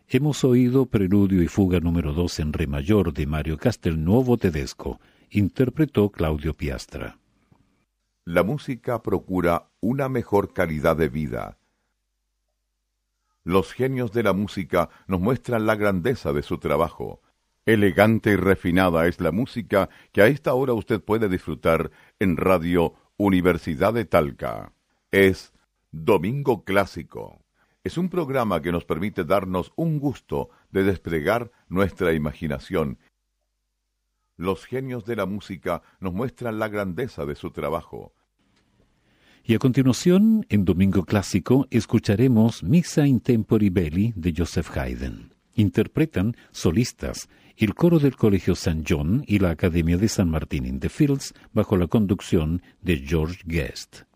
Hemos oído Preludio y Fuga número 2 en Re mayor de Mario Castelnuovo Tedesco. Interpretó Claudio Piastra. La música procura una mejor calidad de vida. Los genios de la música nos muestran la grandeza de su trabajo. Elegante y refinada es la música que a esta hora usted puede disfrutar en Radio Universidad de Talca. Es Domingo Clásico. Es un programa que nos permite darnos un gusto de desplegar nuestra imaginación. Los genios de la música nos muestran la grandeza de su trabajo. Y a continuación, en Domingo Clásico, escucharemos Missa in Tempori Belli de Joseph Haydn. Interpretan solistas el coro del Colegio St. John y la Academia de San Martín in the Fields bajo la conducción de George Guest.